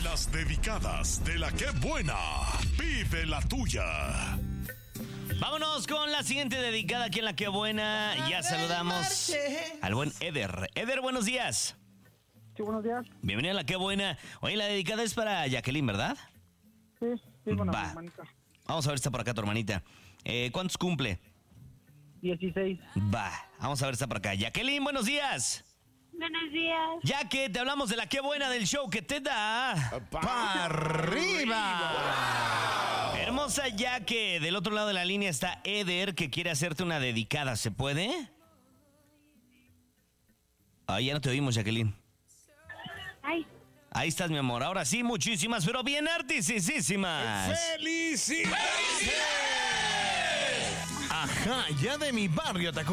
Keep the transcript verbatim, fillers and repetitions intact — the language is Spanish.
Las dedicadas de la que buena. Vive la tuya. Vámonos con la siguiente dedicada aquí en La Que Buena. Ya saludamos al buen Eder. Eder, buenos días. Sí, buenos días. Bienvenido a La Que Buena. Oye, la dedicada es para Jacqueline, ¿verdad? Sí, sí, bueno, Va. mi hermanita. Vamos a ver, está por acá tu hermanita. Eh, ¿Cuántos cumple? dieciséis. Va, vamos a ver, está por acá. Jacqueline, buenos días. Buenos días. Ya que te hablamos de La Que Buena del show que te da... ¡Pa' arriba! Hermosa, ya que del otro lado de la línea está Eder, que quiere hacerte una dedicada. ¿Se puede? Ahí ya no te oímos, Jacqueline. Ay, Ahí estás, mi amor. Ahora sí, muchísimas, pero bien artisísimas. ¡Felicidades! Ajá, ya de mi barrio te